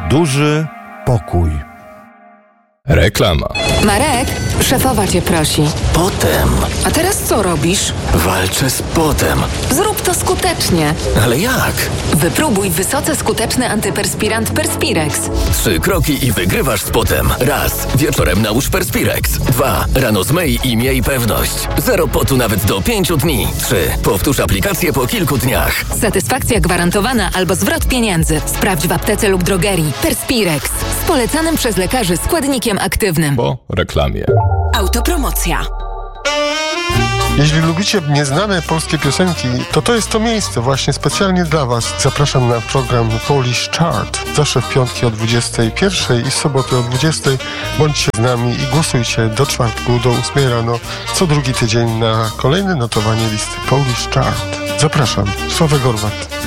duży pokój. Reklama. Marek, szefowa cię prosi. Potem. A teraz co robisz? Walczę z potem. Zrób to skutecznie. Ale jak? Wypróbuj wysoce skuteczny antyperspirant Perspirex. 3 kroki i wygrywasz z potem. 1. Wieczorem nałóż Perspirex. 2. Rano zmyj i miej pewność. 0 potu nawet do 5 dni. 3. Powtórz aplikację po kilku dniach. Satysfakcja gwarantowana albo zwrot pieniędzy. Sprawdź w aptece lub drogerii. Perspirex. Z polecanym przez lekarzy składnikiem aktywnym. Po reklamie. Autopromocja. Jeśli lubicie nieznane polskie piosenki, to jest to miejsce właśnie specjalnie dla Was. Zapraszam na program Polish Chart. Zawsze w piątki o 21 i w soboty o 20. Bądźcie z nami i głosujcie do czwartku, do 8 rano, co drugi tydzień na kolejne notowanie listy Polish Chart. Zapraszam. Sławek Gorwat.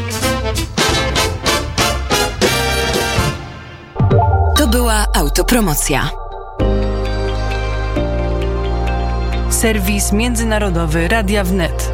To była autopromocja. Serwis międzynarodowy Radia Wnet.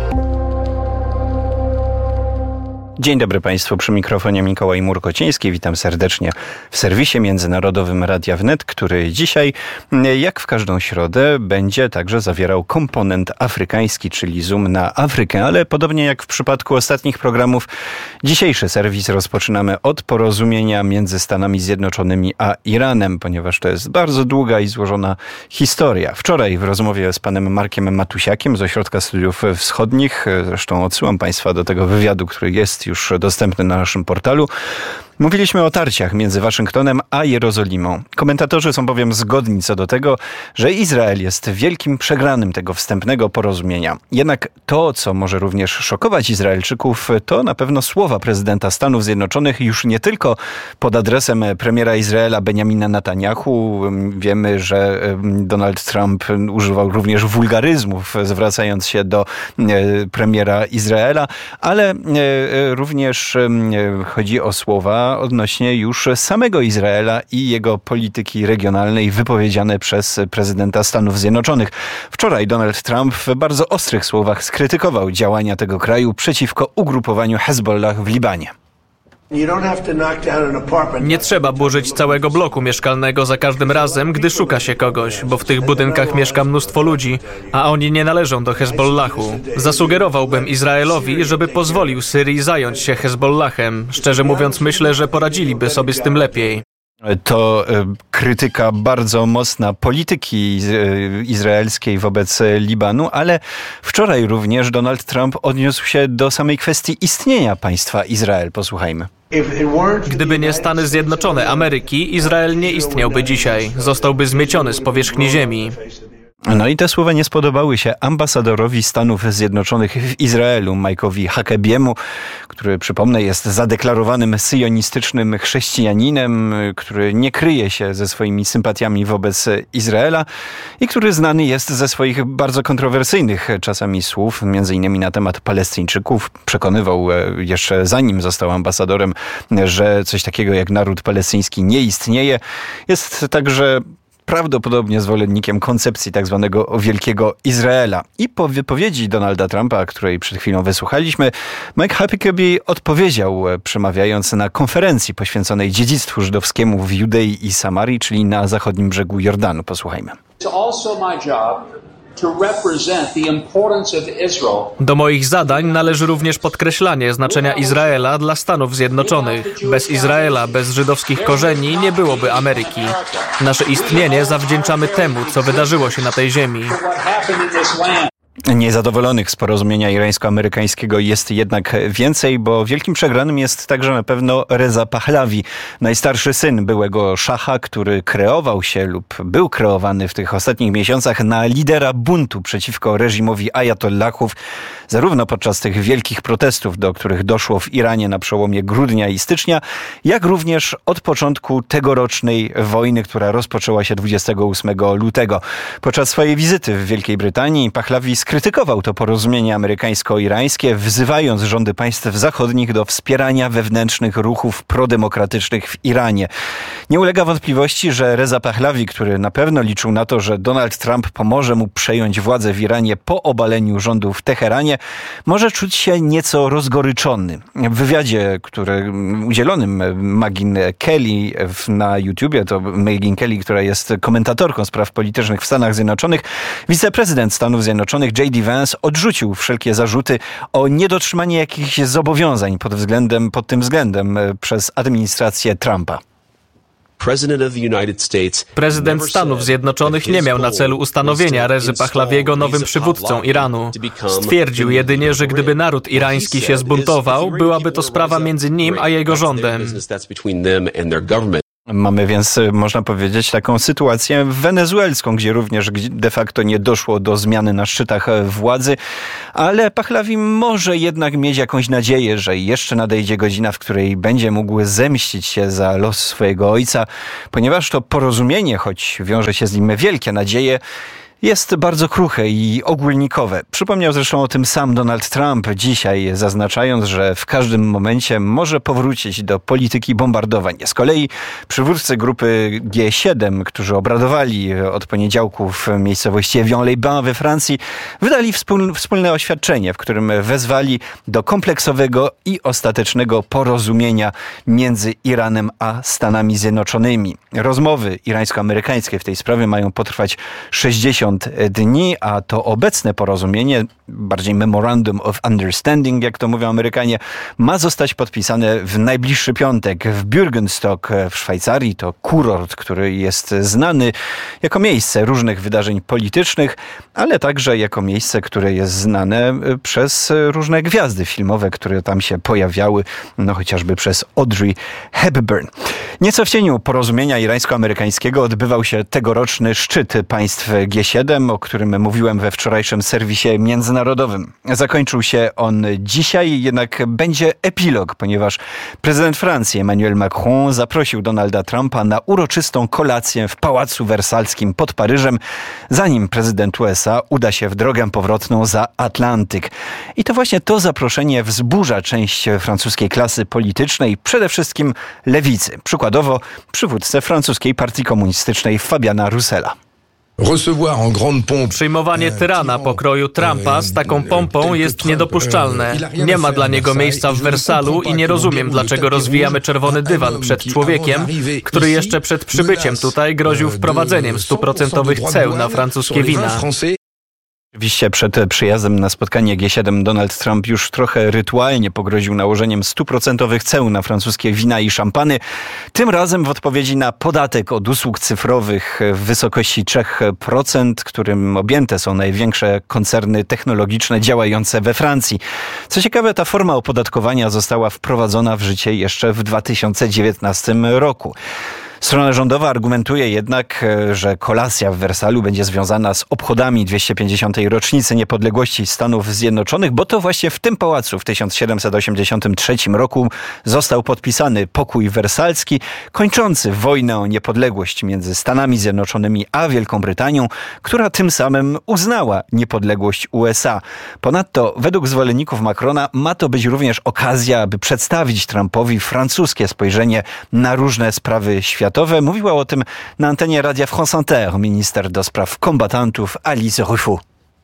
Dzień dobry Państwu, przy mikrofonie Mikołaj Murkociński. Witam serdecznie w serwisie międzynarodowym Radia Wnet, który dzisiaj, jak w każdą środę, będzie także zawierał komponent afrykański, czyli zoom na Afrykę, ale podobnie jak w przypadku ostatnich programów, dzisiejszy serwis rozpoczynamy od porozumienia między Stanami Zjednoczonymi a Iranem, ponieważ to jest bardzo długa i złożona historia. Wczoraj w rozmowie z panem Markiem Matusiakiem z Ośrodka Studiów Wschodnich, zresztą odsyłam Państwa do tego wywiadu, który jest już dostępny na naszym portalu, mówiliśmy o tarciach między Waszyngtonem a Jerozolimą. Komentatorzy są bowiem zgodni co do tego, że Izrael jest wielkim przegranym tego wstępnego porozumienia. Jednak to, co może również szokować Izraelczyków, to na pewno słowa prezydenta Stanów Zjednoczonych już nie tylko pod adresem premiera Izraela Benjamina Netanyahu. Wiemy, że Donald Trump używał również wulgaryzmów, zwracając się do premiera Izraela, ale również chodzi o słowa odnośnie już samego Izraela i jego polityki regionalnej wypowiedziane przez prezydenta Stanów Zjednoczonych. Wczoraj Donald Trump w bardzo ostrych słowach skrytykował działania tego kraju przeciwko ugrupowaniu Hezbollah w Libanie. Nie trzeba burzyć całego bloku mieszkalnego za każdym razem, gdy szuka się kogoś, bo w tych budynkach mieszka mnóstwo ludzi, a oni nie należą do Hezbollahu. Zasugerowałbym Izraelowi, żeby pozwolił Syrii zająć się Hezbollahem. Szczerze mówiąc, myślę, że poradziliby sobie z tym lepiej. To krytyka bardzo mocna polityki izraelskiej wobec Libanu, ale wczoraj również Donald Trump odniósł się do samej kwestii istnienia państwa Izrael. Posłuchajmy. Gdyby nie Stany Zjednoczone Ameryki, Izrael nie istniałby dzisiaj. Zostałby zmieciony z powierzchni ziemi. No i te słowa nie spodobały się ambasadorowi Stanów Zjednoczonych w Izraelu, Mike'owi Huckabeemu, który, przypomnę, jest zadeklarowanym syjonistycznym chrześcijaninem, który nie kryje się ze swoimi sympatiami wobec Izraela i który znany jest ze swoich bardzo kontrowersyjnych czasami słów, między innymi na temat Palestyńczyków. Przekonywał jeszcze zanim został ambasadorem, że coś takiego jak naród palestyński nie istnieje. Jest także prawdopodobnie zwolennikiem koncepcji tak zwanego Wielkiego Izraela. I po wypowiedzi Donalda Trumpa, której przed chwilą wysłuchaliśmy, Mike Huckabee odpowiedział, przemawiając na konferencji poświęconej dziedzictwu żydowskiemu w Judei i Samarii, czyli na zachodnim brzegu Jordanu. Posłuchajmy. Do moich zadań należy również podkreślanie znaczenia Izraela dla Stanów Zjednoczonych. Bez Izraela, bez żydowskich korzeni nie byłoby Ameryki. Nasze istnienie zawdzięczamy temu, co wydarzyło się na tej ziemi. Niezadowolonych z porozumienia irańsko-amerykańskiego jest jednak więcej, bo wielkim przegranym jest także na pewno Reza Pahlavi, najstarszy syn byłego szacha, który kreował się lub był kreowany w tych ostatnich miesiącach na lidera buntu przeciwko reżimowi ajatollahów, zarówno podczas tych wielkich protestów, do których doszło w Iranie na przełomie grudnia i stycznia, jak również od początku tegorocznej wojny, która rozpoczęła się 28 lutego. Podczas swojej wizyty w Wielkiej Brytanii Pahlavi skrytykował to porozumienie amerykańsko-irańskie, wzywając rządy państw zachodnich do wspierania wewnętrznych ruchów prodemokratycznych w Iranie. Nie ulega wątpliwości, że Reza Pahlavi, który na pewno liczył na to, że Donald Trump pomoże mu przejąć władzę w Iranie po obaleniu rządu w Teheranie, może czuć się nieco rozgoryczony. W wywiadzie, udzielonym Megyn Kelly na YouTubie, to Megyn Kelly, która jest komentatorką spraw politycznych w Stanach Zjednoczonych, wiceprezydent Stanów Zjednoczonych J.D. Vance odrzucił wszelkie zarzuty o niedotrzymanie jakichś zobowiązań pod tym względem przez administrację Trumpa. Prezydent Stanów Zjednoczonych nie miał na celu ustanowienia Rezy Pahlaviego nowym przywódcą Iranu. Stwierdził jedynie, że gdyby naród irański się zbuntował, byłaby to sprawa między nim a jego rządem. Mamy więc, można powiedzieć, taką sytuację wenezuelską, gdzie również de facto nie doszło do zmiany na szczytach władzy, ale Pahlavi może jednak mieć jakąś nadzieję, że jeszcze nadejdzie godzina, w której będzie mógł zemścić się za los swojego ojca, ponieważ to porozumienie, choć wiąże się z nim wielkie nadzieje, jest bardzo kruche i ogólnikowe. Przypomniał zresztą o tym sam Donald Trump dzisiaj, zaznaczając, że w każdym momencie może powrócić do polityki bombardowań. Z kolei przywódcy grupy G7, którzy obradowali od poniedziałku w miejscowości Evian-les-Bains we Francji, wydali wspólne oświadczenie, w którym wezwali do kompleksowego i ostatecznego porozumienia między Iranem a Stanami Zjednoczonymi. Rozmowy irańsko-amerykańskie w tej sprawie mają potrwać 60 dni, a to obecne porozumienie, bardziej Memorandum of Understanding, jak to mówią Amerykanie, ma zostać podpisane w najbliższy piątek w Bürgenstock w Szwajcarii. To kurort, który jest znany jako miejsce różnych wydarzeń politycznych, ale także jako miejsce, które jest znane przez różne gwiazdy filmowe, które tam się pojawiały, chociażby przez Audrey Hepburn. Nieco w cieniu porozumienia irańsko-amerykańskiego odbywał się tegoroczny szczyt państw G7, o którym mówiłem we wczorajszym serwisie międzynarodowym. Zakończył się on dzisiaj, jednak będzie epilog, ponieważ prezydent Francji Emmanuel Macron zaprosił Donalda Trumpa na uroczystą kolację w Pałacu Wersalskim pod Paryżem, zanim prezydent USA uda się w drogę powrotną za Atlantyk. I to właśnie to zaproszenie wzburza część francuskiej klasy politycznej, przede wszystkim lewicy. Przykładowo przywódcę francuskiej partii komunistycznej Fabiana Roussela. Przyjmowanie tyrana pokroju Trumpa z taką pompą jest niedopuszczalne. Nie ma dla niego miejsca w Wersalu i nie rozumiem, dlaczego rozwijamy czerwony dywan przed człowiekiem, który jeszcze przed przybyciem tutaj groził wprowadzeniem 100% ceł na francuskie wina. Oczywiście przed przyjazdem na spotkanie G7 Donald Trump już trochę rytualnie pogroził nałożeniem 100% ceł na francuskie wina i szampany. Tym razem w odpowiedzi na podatek od usług cyfrowych w wysokości 3%, którym objęte są największe koncerny technologiczne działające we Francji. Co ciekawe, ta forma opodatkowania została wprowadzona w życie jeszcze w 2019 roku. Strona rządowa argumentuje jednak, że kolacja w Wersalu będzie związana z obchodami 250. rocznicy niepodległości Stanów Zjednoczonych, bo to właśnie w tym pałacu w 1783 roku został podpisany pokój wersalski, kończący wojnę o niepodległość między Stanami Zjednoczonymi a Wielką Brytanią, która tym samym uznała niepodległość USA. Ponadto według zwolenników Macrona ma to być również okazja, aby przedstawić Trumpowi francuskie spojrzenie na różne sprawy światowe. Mówiła o tym na antenie Radia France Inter minister do spraw kombatantów Alice Ruffo.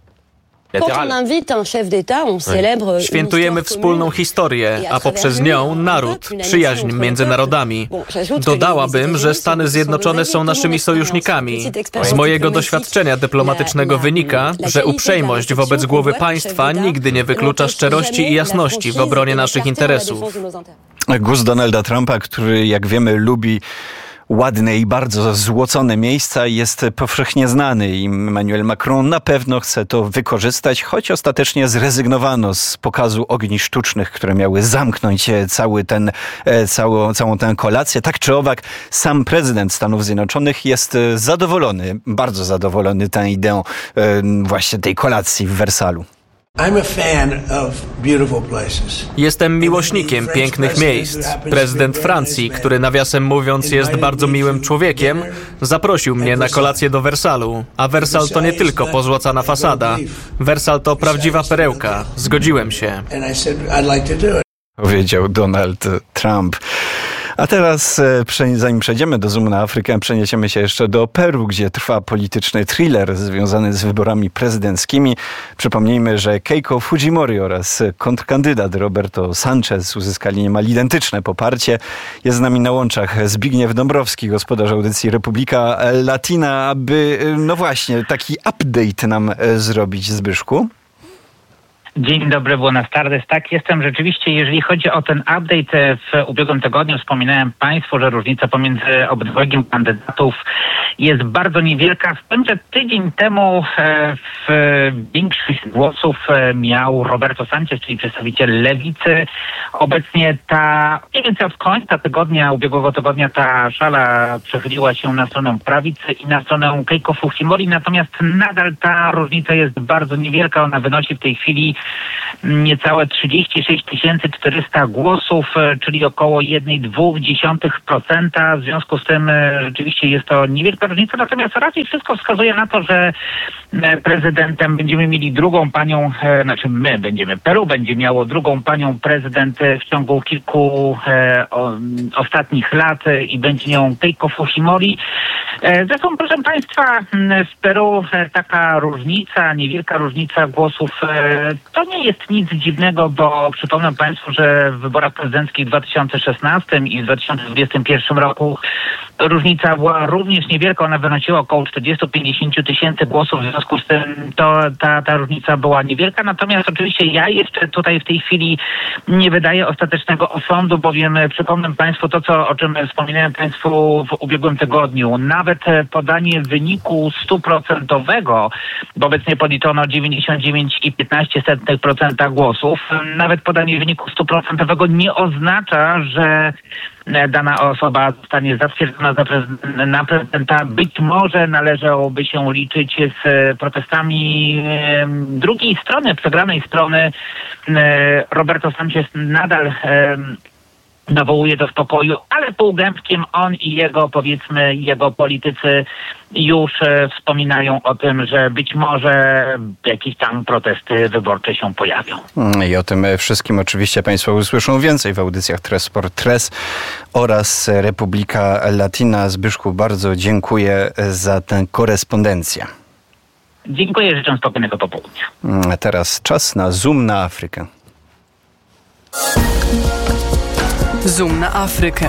Świętujemy wspólną historię, a poprzez nią naród, przyjaźń między narodami. Dodałabym, że Stany Zjednoczone są naszymi sojusznikami. Z mojego doświadczenia dyplomatycznego wynika, że uprzejmość wobec głowy państwa nigdy nie wyklucza szczerości i jasności w obronie naszych interesów. Głos Donalda Trumpa, który, jak wiemy, lubi ładne i bardzo złocone miejsca, jest powszechnie znany i Emmanuel Macron na pewno chce to wykorzystać, choć ostatecznie zrezygnowano z pokazu ognisk sztucznych, które miały zamknąć całą tę kolację. Tak czy owak, sam prezydent Stanów Zjednoczonych jest zadowolony, bardzo zadowolony tą ideą właśnie tej kolacji w Wersalu. Jestem miłośnikiem pięknych miejsc. Prezydent Francji, który nawiasem mówiąc jest bardzo miłym człowiekiem, zaprosił mnie na kolację do Wersalu. A Wersal to nie tylko pozłacana fasada. Wersal to prawdziwa perełka. Zgodziłem się. Powiedział Donald Trump. A teraz, zanim przejdziemy do zoomu na Afrykę, przeniesiemy się jeszcze do Peru, gdzie trwa polityczny thriller związany z wyborami prezydenckimi. Przypomnijmy, że Keiko Fujimori oraz kontrkandydat Roberto Sanchez uzyskali niemal identyczne poparcie. Jest z nami na łączach Zbigniew Dąbrowski, gospodarz audycji Republika Latina, aby, no właśnie, taki update nam zrobić, Zbyszku. Dzień dobry, buenas tardes. Tak, jestem rzeczywiście, jeżeli chodzi o ten update, w ubiegłym tygodniu wspominałem Państwu, że różnica pomiędzy obydwojgiem kandydatów jest bardzo niewielka. Z tym, że tydzień temu większość głosów miał Roberto Sanchez, czyli przedstawiciel lewicy. Obecnie mniej więcej od końca ubiegłego tygodnia ta szala przechyliła się na stronę prawicy i na stronę Keiko Fujimori, natomiast nadal ta różnica jest bardzo niewielka. Ona wynosi w tej chwili niecałe 36 400 głosów, czyli około 1,2%. W związku z tym rzeczywiście jest to niewielka różnica, natomiast raczej wszystko wskazuje na to, że prezydentem będziemy mieli drugą panią, Peru będzie miało drugą panią prezydent w ciągu kilku ostatnich lat i będzie nią Keiko Fujimori. Zresztą, proszę Państwa, w Peru taka różnica, niewielka różnica głosów, to nie jest nic dziwnego, bo przypomnę Państwu, że w wyborach prezydenckich w 2016 i w 2021 roku różnica była również niewielka, ona wynosiła około 40-50 tysięcy głosów, w związku z tym ta różnica była niewielka, natomiast oczywiście ja jeszcze tutaj w tej chwili nie wydaję ostatecznego osądu, bowiem przypomnę Państwu to, o czym wspominałem Państwu w ubiegłym tygodniu. Nawet podanie wyniku 100%, bo obecnie podliczono 99,15% głosów, nawet podanie wyniku 100% nie oznacza, że dana osoba zostanie zatwierdzona na prezydenta. Być może należałoby się liczyć z protestami drugiej strony, przegranej strony. Roberto Sanchez nadal nawołuje do spokoju, ale półgębkiem on i jego politycy już wspominają o tym, że być może jakieś tam protesty wyborcze się pojawią. I o tym wszystkim oczywiście Państwo usłyszą więcej w audycjach Tres por Tres oraz Republika Latina. Zbyszku, bardzo dziękuję za tę korespondencję. Dziękuję, życzę spokojnego popołudnia. A teraz czas na zoom na Afrykę. Zoom na Afrykę.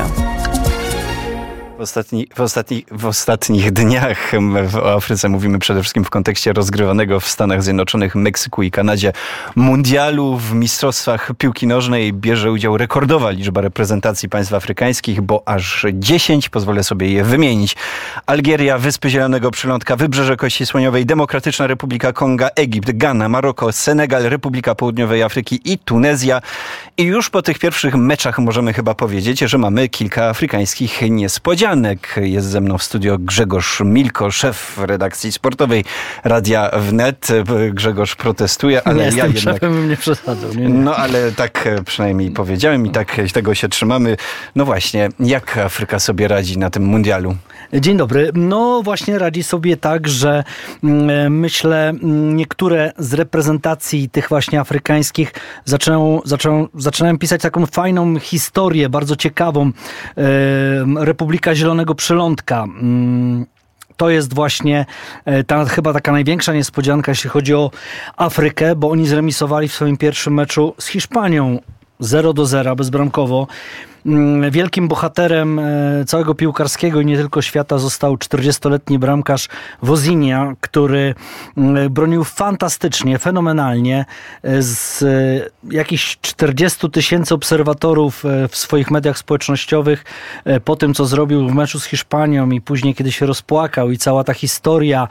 W ostatnich dniach w Afryce mówimy przede wszystkim w kontekście rozgrywanego w Stanach Zjednoczonych, Meksyku i Kanadzie mundialu. W mistrzostwach piłki nożnej bierze udział rekordowa liczba reprezentacji państw afrykańskich, bo aż 10, pozwolę sobie je wymienić. Algieria, Wyspy Zielonego Przylądka, Wybrzeże Kości Słoniowej, Demokratyczna Republika Konga, Egipt, Gana, Maroko, Senegal, Republika Południowej Afryki i Tunezja. I już po tych pierwszych meczach możemy chyba powiedzieć, że mamy kilka afrykańskich niespodzianek. Jest ze mną w studio Grzegorz Milko, szef redakcji sportowej Radia Wnet. Grzegorz protestuje, ale ja jednak... szefem nie przesadzał. Nie. No ale tak przynajmniej powiedziałem i tak tego się trzymamy. No właśnie, jak Afryka sobie radzi na tym mundialu? Dzień dobry. No właśnie radzi sobie tak, że myślę niektóre z reprezentacji tych właśnie afrykańskich zaczynają pisać taką fajną historię, bardzo ciekawą. Republika Zielonego Przylądka. To jest właśnie chyba taka największa niespodzianka, jeśli chodzi o Afrykę, bo oni zremisowali w swoim pierwszym meczu z Hiszpanią 0-0 bezbramkowo. Wielkim bohaterem całego piłkarskiego i nie tylko świata został 40-letni bramkarz Wozinha, który bronił fantastycznie, fenomenalnie. Z jakichś 40 000 obserwatorów w swoich mediach społecznościowych po tym, co zrobił w meczu z Hiszpanią i później, kiedy się rozpłakał i cała ta historia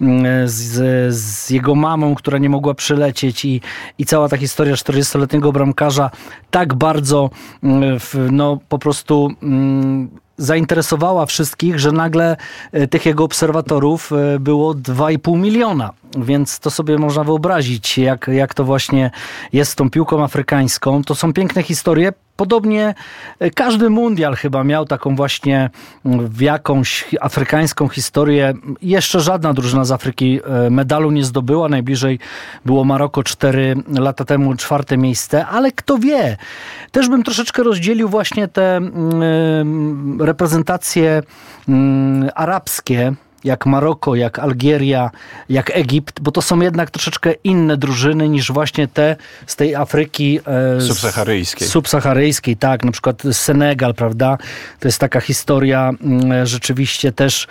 z jego mamą, która nie mogła przylecieć i cała ta historia 40-letniego bramkarza tak bardzo po prostu zainteresowała wszystkich, że nagle tych jego obserwatorów było 2,5 miliona. Więc to sobie można wyobrazić, jak to właśnie jest z tą piłką afrykańską. To są piękne historie. Podobnie każdy mundial chyba miał taką właśnie w jakąś afrykańską historię. Jeszcze żadna drużyna z Afryki medalu nie zdobyła. Najbliżej było Maroko 4 lata temu, 4. miejsce. Ale kto wie, też bym troszeczkę rozdzielił właśnie te reprezentacje arabskie, jak Maroko, jak Algieria, jak Egipt, bo to są jednak troszeczkę inne drużyny niż właśnie te z tej Afryki subsaharyjskiej, tak, na przykład Senegal, prawda? To jest taka historia rzeczywiście też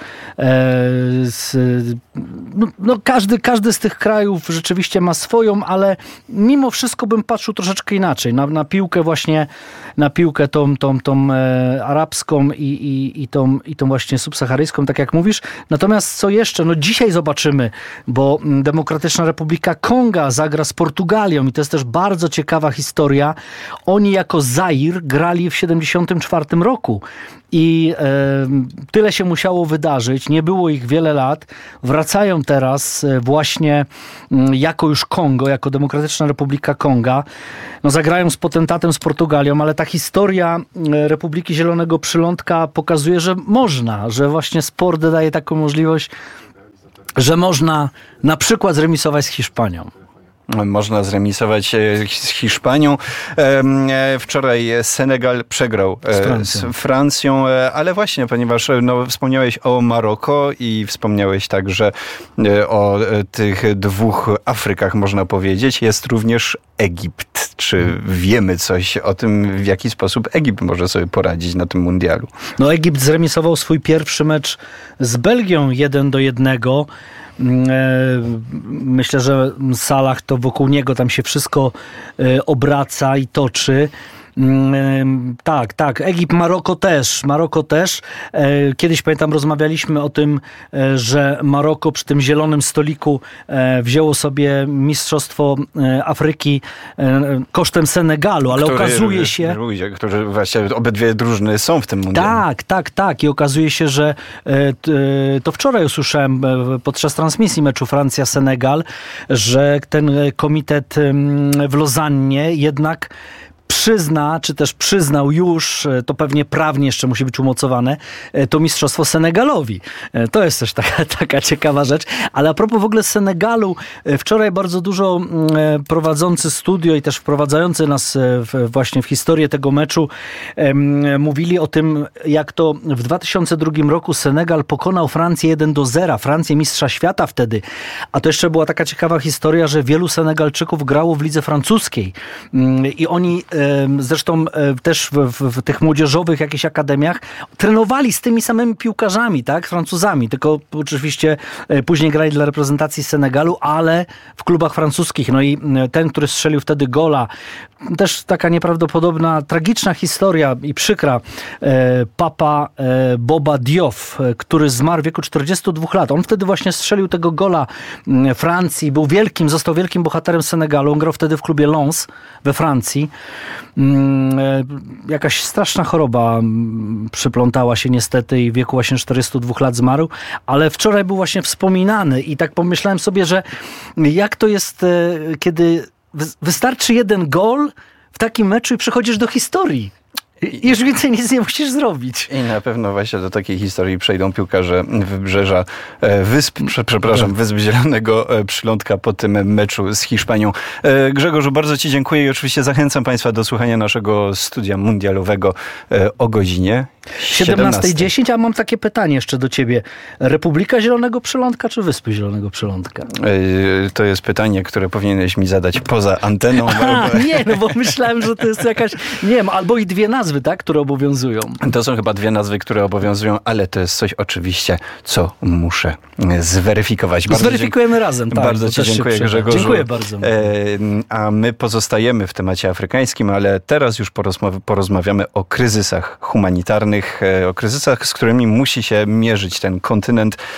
każdy z tych krajów rzeczywiście ma swoją, ale mimo wszystko bym patrzył troszeczkę inaczej na piłkę właśnie, na piłkę tą arabską i tą właśnie subsaharyjską, tak jak mówisz. Natomiast co jeszcze? No dzisiaj zobaczymy, bo Demokratyczna Republika Konga zagra z Portugalią i to jest też bardzo ciekawa historia. Oni jako Zair grali w 1974 roku i tyle się musiało wydarzyć. Nie było ich wiele lat. Wracają teraz właśnie jako już Kongo, jako Demokratyczna Republika Konga. No zagrają z potentatem, z Portugalią, ale ta historia Republiki Zielonego Przylądka pokazuje, że można, że właśnie sport daje taką możliwość, że można na przykład zremisować z Hiszpanią. Można zremisować z Hiszpanią. Wczoraj Senegal przegrał z Francją, ale właśnie, ponieważ wspomniałeś o Maroko i wspomniałeś także o tych 2 Afrykach, można powiedzieć, jest również Egipt. Czy wiemy coś o tym, w jaki sposób Egipt może sobie poradzić na tym mundialu? No, Egipt zremisował swój pierwszy mecz z Belgią 1-1. Myślę, że Salah to wokół niego tam się wszystko obraca i toczy. Tak. Egipt, Maroko też. Kiedyś pamiętam, rozmawialiśmy o tym, że Maroko przy tym zielonym stoliku wzięło sobie Mistrzostwo Afryki kosztem Senegalu, ale okazuje się... Którzy właśnie obydwie drużyny są w tym mundialu. Tak. I okazuje się, że to wczoraj usłyszałem podczas transmisji meczu Francja-Senegal, że ten komitet w Lozannie jednak przyzna, czy też przyznał już, to pewnie prawnie jeszcze musi być umocowane, to mistrzostwo Senegalowi. To jest też taka ciekawa rzecz. Ale a propos w ogóle Senegalu, wczoraj bardzo dużo prowadzący studio i też wprowadzający nas właśnie w historię tego meczu mówili o tym, jak to w 2002 roku Senegal pokonał Francję 1-0. Francję mistrza świata wtedy. A to jeszcze była taka ciekawa historia, że wielu Senegalczyków grało w lidze francuskiej. I oni zresztą też w tych młodzieżowych jakichś akademiach trenowali z tymi samymi piłkarzami, tak, Francuzami, tylko oczywiście później grali dla reprezentacji Senegalu, ale w klubach francuskich. No i ten, który strzelił wtedy gola, też taka nieprawdopodobna, tragiczna historia i przykra, Papa Boba Diouf, który zmarł w wieku 42 lat. On wtedy właśnie strzelił tego gola Francji, został wielkim bohaterem Senegalu. On grał wtedy w klubie Lens we Francji. Jakaś straszna choroba przyplątała się niestety i w wieku właśnie 42 lat zmarł, ale wczoraj był właśnie wspominany i tak pomyślałem sobie, że jak to jest, kiedy wystarczy jeden gol w takim meczu i przechodzisz do historii. Już więcej nic nie musisz zrobić. I na pewno właśnie do takiej historii przejdą piłkarze Wybrzeża Wysp Zielonego Przylądka po tym meczu z Hiszpanią. Grzegorzu, bardzo Ci dziękuję i oczywiście zachęcam Państwa do słuchania naszego studia mundialowego o godzinie 17:10. A mam takie pytanie jeszcze do Ciebie. Republika Zielonego Przylądka czy Wyspy Zielonego Przylądka? To jest pytanie, które powinieneś mi zadać poza anteną. Bo myślałem, że to jest jakaś, nie wiem, albo i 2 nazwy, tak, które obowiązują. To są chyba 2 nazwy, które obowiązują, ale to jest coś oczywiście, co muszę zweryfikować. Zweryfikujemy razem, tak. Bardzo Ci dziękuję, Grzegorzu. Dziękuję bardzo. A my pozostajemy w temacie afrykańskim, ale teraz już porozmawiamy o kryzysach humanitarnych, o kryzysach, z którymi musi się mierzyć ten kontynent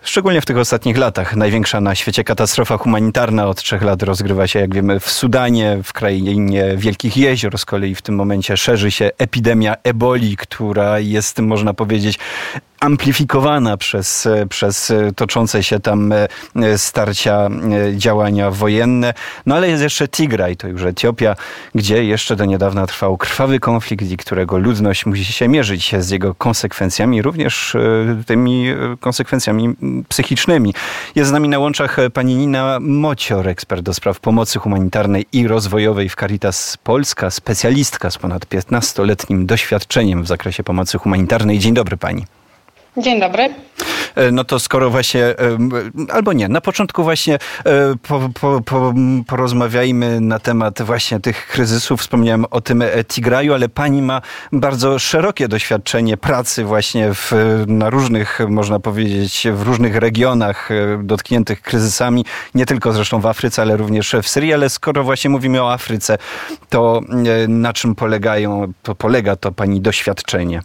Szczególnie w tych ostatnich latach. Największa na świecie katastrofa humanitarna od 3 lat rozgrywa się, jak wiemy, w Sudanie, w krainie Wielkich Jezior. Z kolei w tym momencie szerzy się epidemia eboli, która jest, można powiedzieć, amplifikowana przez toczące się tam starcia, działania wojenne. No ale jest jeszcze Tigraj, to już Etiopia, gdzie jeszcze do niedawna trwał krwawy konflikt i którego ludność musi się mierzyć z jego konsekwencjami, również tymi konsekwencjami psychicznymi. Jest z nami na łączach pani Nina Mocior, ekspert do spraw pomocy humanitarnej i rozwojowej w Caritas Polska, specjalistka z ponad 15-letnim doświadczeniem w zakresie pomocy humanitarnej. Dzień dobry pani. Dzień dobry. No to skoro właśnie, albo nie, na początku właśnie porozmawiajmy na temat właśnie tych kryzysów. Wspomniałem o tym Tigraju, ale pani ma bardzo szerokie doświadczenie pracy właśnie na różnych, można powiedzieć, w różnych regionach dotkniętych kryzysami, nie tylko zresztą w Afryce, ale również w Syrii. Ale skoro właśnie mówimy o Afryce, to na czym polega to pani doświadczenie?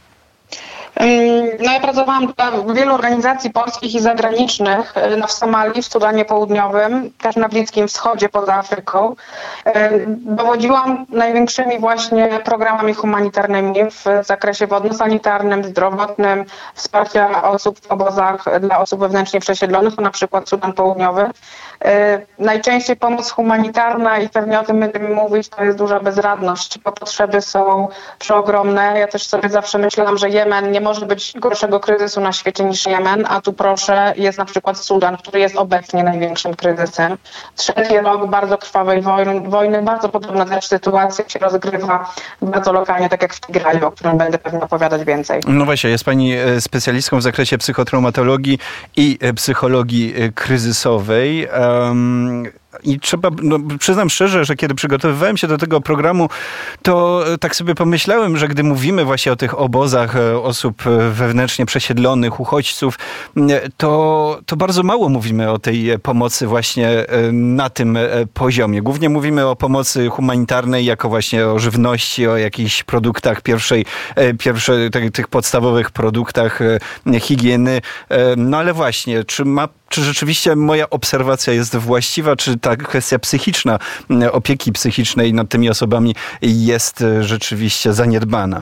No ja pracowałam w wielu organizacji polskich i zagranicznych w Somalii, w Sudanie Południowym, też na Bliskim Wschodzie poza Afryką. Dowodziłam największymi właśnie programami humanitarnymi w zakresie wodno-sanitarnym, zdrowotnym, wsparcia osób w obozach dla osób wewnętrznie przesiedlonych, to na przykład Sudan Południowy. Najczęściej pomoc humanitarna, i pewnie o tym będziemy mówić, to jest duża bezradność, bo potrzeby są przeogromne. Ja też sobie zawsze myślałam, że Jemen nie może być gorszego kryzysu na świecie niż Jemen, a tu proszę, jest na przykład Sudan, który jest obecnie największym kryzysem. 3. rok bardzo krwawej wojny, bardzo podobna też sytuacja się rozgrywa bardzo lokalnie, tak jak w Tigraju, o którym będę pewnie opowiadać więcej. No właśnie, jest pani specjalistką w zakresie psychotraumatologii i psychologii kryzysowej. I przyznam szczerze, że kiedy przygotowywałem się do tego programu, to tak sobie pomyślałem, że gdy mówimy właśnie o tych obozach osób wewnętrznie przesiedlonych, uchodźców, to bardzo mało mówimy o tej pomocy właśnie na tym poziomie. Głównie mówimy o pomocy humanitarnej jako właśnie o żywności, o jakichś produktach tych podstawowych produktach higieny. No ale właśnie, czy rzeczywiście moja obserwacja jest właściwa, czy ta kwestia psychiczna, opieki psychicznej nad tymi osobami jest rzeczywiście zaniedbana?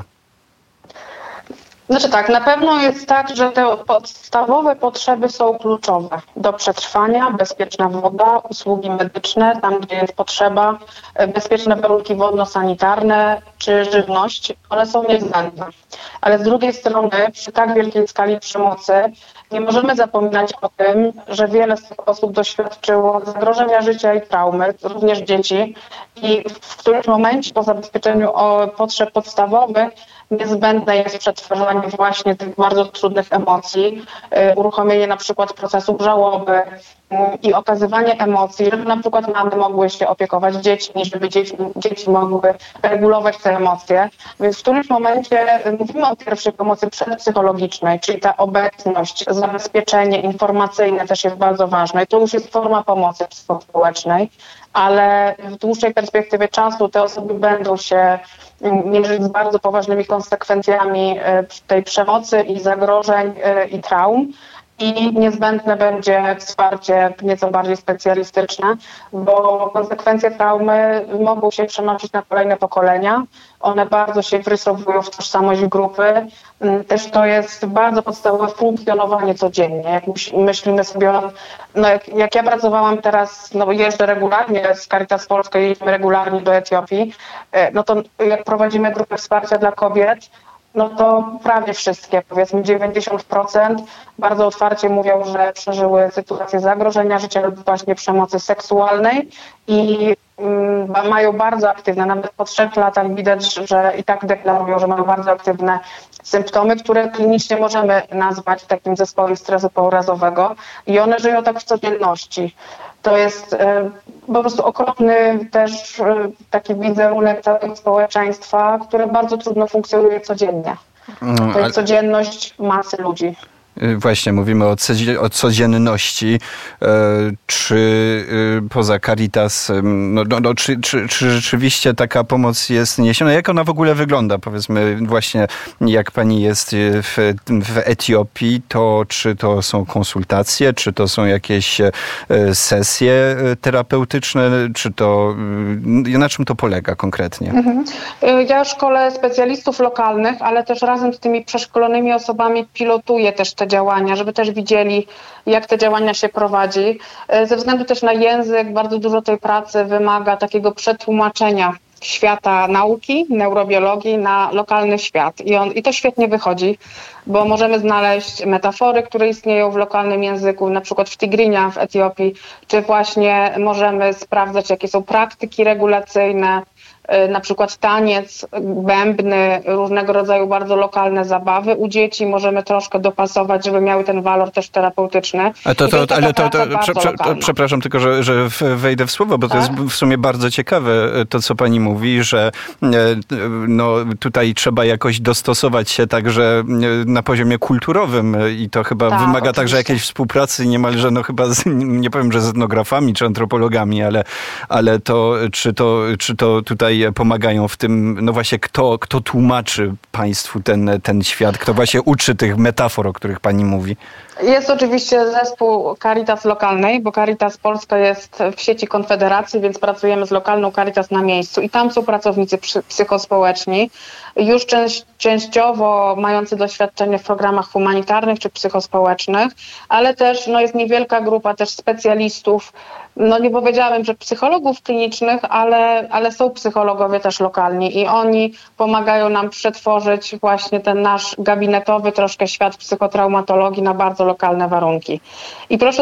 Znaczy tak, na pewno jest tak, że te podstawowe potrzeby są kluczowe do przetrwania. Bezpieczna woda, usługi medyczne, tam gdzie jest potrzeba, bezpieczne warunki wodno-sanitarne czy żywność, one są niezbędne. Ale z drugiej strony przy tak wielkiej skali przemocy nie możemy zapominać o tym, że wiele z tych osób doświadczyło zagrożenia życia i traumy, również dzieci, i w którymś momencie po zabezpieczeniu potrzeb podstawowych niezbędne jest przetwarzanie właśnie tych bardzo trudnych emocji, uruchomienie na przykład procesów żałoby i okazywanie emocji, żeby na przykład mamy mogły się opiekować dziećmi, żeby dzieci mogły regulować te emocje. Więc w którymś momencie mówimy o pierwszej pomocy przedpsychologicznej, czyli ta obecność, zabezpieczenie informacyjne też jest bardzo ważne. I to już jest forma pomocy psychospołecznej, ale w dłuższej perspektywie czasu te osoby będą się mierzyć z bardzo poważnymi konsekwencjami tej przemocy i zagrożeń i traum. I niezbędne będzie wsparcie nieco bardziej specjalistyczne, bo konsekwencje traumy mogą się przenosić na kolejne pokolenia. One bardzo się wrysowują w tożsamość grupy. Też to jest bardzo podstawowe funkcjonowanie codziennie. Jak myślimy sobie, jak ja pracowałam teraz, jeżdżę regularnie z Caritas Polska, jeździmy regularnie do Etiopii, to jak prowadzimy grupę wsparcia dla kobiet, to prawie wszystkie, powiedzmy 90%, bardzo otwarcie mówią, że przeżyły sytuację zagrożenia życia lub właśnie przemocy seksualnej i mają bardzo aktywne, nawet po 3 latach widać, że i tak deklarują, że mają bardzo aktywne symptomy, które klinicznie możemy nazwać takim zespołem stresu pourazowego i one żyją tak w codzienności. To jest po prostu okropny też taki wizerunek całego społeczeństwa, które bardzo trudno funkcjonuje codziennie. To jest codzienność masy ludzi. Właśnie, mówimy o codzienności. Czy poza Caritas, czy rzeczywiście taka pomoc jest niesiona? Jak ona w ogóle wygląda? Powiedzmy właśnie, jak pani jest w Etiopii, to czy to są konsultacje, czy to są jakieś sesje terapeutyczne, czy to, na czym to polega konkretnie? Ja szkolę specjalistów lokalnych, ale też razem z tymi przeszkolonymi osobami pilotuję też te działania, żeby też widzieli, jak te działania się prowadzi. Ze względu też na język, bardzo dużo tej pracy wymaga takiego przetłumaczenia świata nauki, neurobiologii na lokalny świat. I to świetnie wychodzi, bo możemy znaleźć metafory, które istnieją w lokalnym języku, na przykład w Tigrinia w Etiopii, czy właśnie możemy sprawdzać, jakie są praktyki regulacyjne, na przykład taniec, bębny, różnego rodzaju bardzo lokalne zabawy. U dzieci możemy troszkę dopasować, żeby miały ten walor też terapeutyczny. Przepraszam tylko, że wejdę w słowo, bo to jest w sumie bardzo ciekawe to, co pani mówi, że tutaj trzeba jakoś dostosować się także na poziomie kulturowym i to chyba wymaga oczywiście także jakiejś współpracy niemalże, chyba nie powiem, że z etnografami czy antropologami, ale czy to tutaj pomagają w tym, właśnie kto tłumaczy państwu ten świat, kto właśnie uczy tych metafor, o których pani mówi? Jest oczywiście zespół Caritas lokalnej, bo Caritas Polska jest w sieci Konfederacji, więc pracujemy z lokalną Caritas na miejscu i tam są pracownicy psychospołeczni, już częściowo mający doświadczenie w programach humanitarnych czy psychospołecznych, ale też jest niewielka grupa też specjalistów, nie powiedziałabym, że psychologów klinicznych, ale są psychologowie też lokalni i oni pomagają nam przetworzyć właśnie ten nasz gabinetowy troszkę świat psychotraumatologii na bardzo lokalne warunki. I proszę